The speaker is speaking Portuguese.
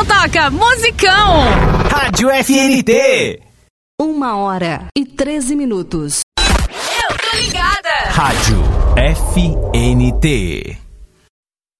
Então toca musicão. Rádio FNT. 1h13. Eu tô ligada. Rádio FNT.